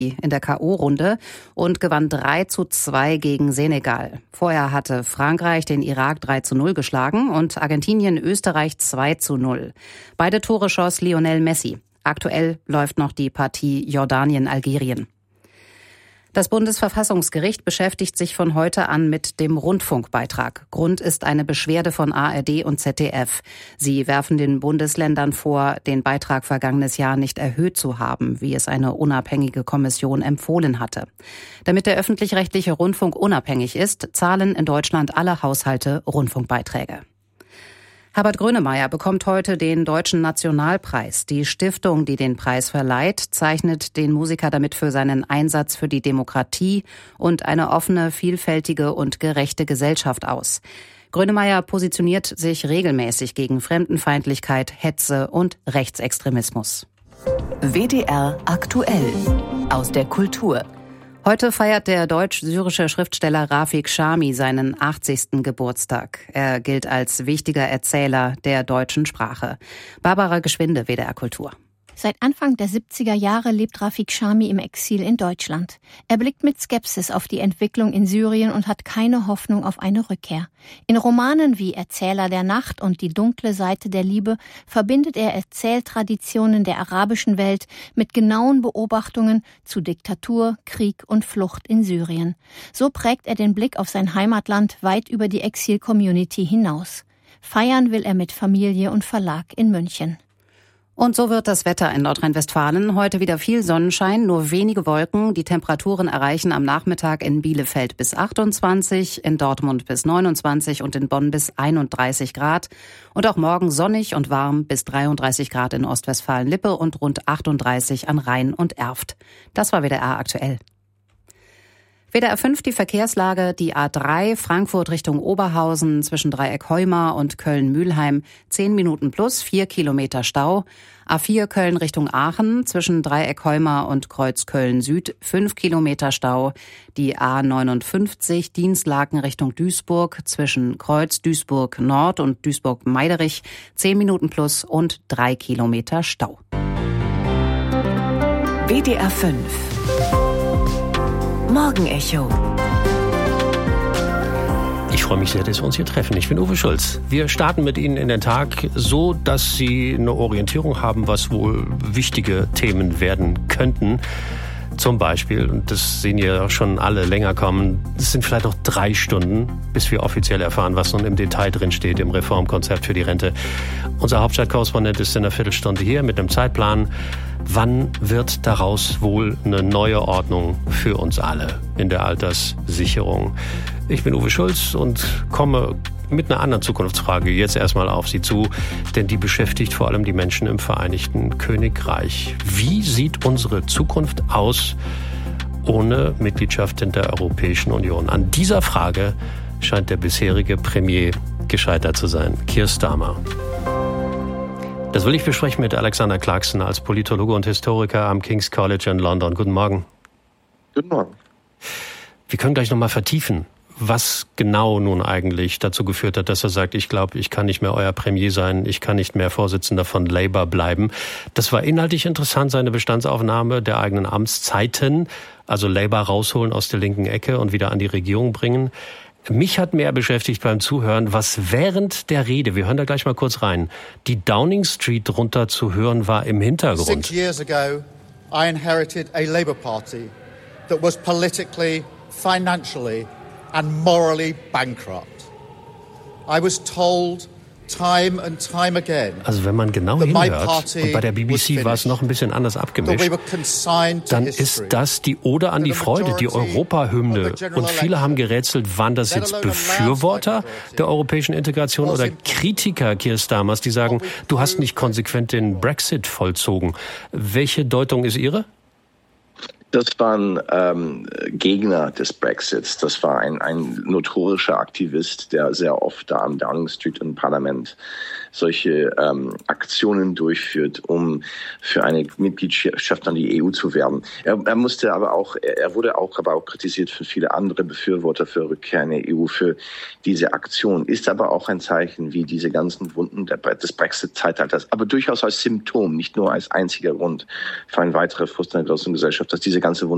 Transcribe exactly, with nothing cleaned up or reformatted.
in der K O-Runde und gewann drei zu zwei gegen Senegal. Vorher hatte Frankreich den Irak drei zu null geschlagen und Argentinien Österreich zwei zu null. Beide Tore schoss Lionel Messi. Aktuell läuft noch die Partie Jordanien-Algerien. Das Bundesverfassungsgericht beschäftigt sich von heute an mit dem Rundfunkbeitrag. Grund ist eine Beschwerde von A R D und Z D F. Sie werfen den Bundesländern vor, den Beitrag vergangenes Jahr nicht erhöht zu haben, wie es eine unabhängige Kommission empfohlen hatte. Damit der öffentlich-rechtliche Rundfunk unabhängig ist, zahlen in Deutschland alle Haushalte Rundfunkbeiträge. Herbert Grönemeyer bekommt heute den Deutschen Nationalpreis. Die Stiftung, die den Preis verleiht, zeichnet den Musiker damit für seinen Einsatz für die Demokratie und eine offene, vielfältige und gerechte Gesellschaft aus. Grönemeyer positioniert sich regelmäßig gegen Fremdenfeindlichkeit, Hetze und Rechtsextremismus. W D R aktuell aus der Kultur. Heute feiert der deutsch-syrische Schriftsteller Rafik Chami seinen achtzigsten Geburtstag. Er gilt als wichtiger Erzähler der deutschen Sprache. Barbara Geschwinde, W D R Kultur. Seit Anfang der siebziger Jahre lebt Rafik Chami im Exil in Deutschland. Er blickt mit Skepsis auf die Entwicklung in Syrien und hat keine Hoffnung auf eine Rückkehr. In Romanen wie Erzähler der Nacht und Die dunkle Seite der Liebe verbindet er Erzähltraditionen der arabischen Welt mit genauen Beobachtungen zu Diktatur, Krieg und Flucht in Syrien. So prägt er den Blick auf sein Heimatland weit über die Exil-Community hinaus. Feiern will er mit Familie und Verlag in München. Und so wird das Wetter in Nordrhein-Westfalen. Heute wieder viel Sonnenschein, nur wenige Wolken. Die Temperaturen erreichen am Nachmittag in Bielefeld bis achtundzwanzig, in Dortmund bis neunundzwanzig und in Bonn bis einunddreißig Grad. Und auch morgen sonnig und warm bis dreiunddreißig Grad in Ostwestfalen-Lippe und rund achtunddreißig an Rhein und Erft. Das war W D R aktuell. W D R fünf die Verkehrslage, die A drei Frankfurt Richtung Oberhausen zwischen Dreieck Heumar und Köln-Mühlheim zehn Minuten plus, vier Kilometer Stau. A vier Köln Richtung Aachen zwischen Dreieck Heumar und Kreuz Köln-Süd fünf Kilometer Stau. Die A neunundfünfzig Dienstlaken Richtung Duisburg zwischen Kreuz Duisburg Nord und Duisburg-Meiderich zehn Minuten plus und drei Kilometer Stau. W D R fünf Morgenecho. Ich freue mich sehr, dass wir uns hier treffen. Ich bin Uwe Schulz. Wir starten mit Ihnen in den Tag so, dass Sie eine Orientierung haben, was wohl wichtige Themen werden könnten. Zum Beispiel, und das sehen ja schon alle länger kommen, es sind vielleicht noch drei Stunden, bis wir offiziell erfahren, was nun im Detail drin steht im Reformkonzept für die Rente. Unser Hauptstadtkorrespondent ist in einer Viertelstunde hier mit einem Zeitplan. Wann wird daraus wohl eine neue Ordnung für uns alle in der Alterssicherung? Ich bin Uwe Schulz und komme mit einer anderen Zukunftsfrage jetzt erstmal auf Sie zu, denn die beschäftigt vor allem die Menschen im Vereinigten Königreich. Wie sieht unsere Zukunft aus ohne Mitgliedschaft in der Europäischen Union? An dieser Frage scheint der bisherige Premier gescheitert zu sein, Keir Starmer. Das will ich besprechen mit Alexander Clarkson als Politologe und Historiker am King's College in London. Guten Morgen. Guten Morgen. Wir können gleich nochmal vertiefen, was genau nun eigentlich dazu geführt hat, dass er sagt, ich glaube, ich kann nicht mehr euer Premier sein, ich kann nicht mehr Vorsitzender von Labour bleiben. Das war inhaltlich interessant, seine Bestandsaufnahme der eigenen Amtszeiten, also Labour rausholen aus der linken Ecke und wieder an die Regierung bringen. Mich hat mehr beschäftigt beim Zuhören, was während der Rede, wir hören da gleich mal kurz rein, die Downing Street runter zu hören war im Hintergrund. Six years ago, I inherited a Labour Party that was politically, financially and morally bankrupt. I was told time and time again. Also wenn man genau hinhört, und bei der B B C war es noch ein bisschen anders abgemischt, dann ist das die Ode an die Freude, die Europahymne. Und viele haben gerätselt, waren das jetzt Befürworter der europäischen Integration oder Kritiker Keir Starmers, die sagen, du hast nicht konsequent den Brexit vollzogen. Welche Deutung ist Ihre? Das waren ähm, Gegner des Brexits. Das war ein, ein notorischer Aktivist, der sehr oft da am Downing Street im Parlament solche ähm, Aktionen durchführt, um für eine Mitgliedschaft an die E U zu werben. Er, er musste aber auch, er wurde auch aber auch kritisiert für viele andere Befürworter für Rückkehr in die E U für diese Aktion. Ist aber auch ein Zeichen, wie diese ganzen Wunden des Brexit-Zeitalters, aber durchaus als Symptom, nicht nur als einziger Grund für eine weitere Frust in der großen Gesellschaft, dass diese ganze Wunden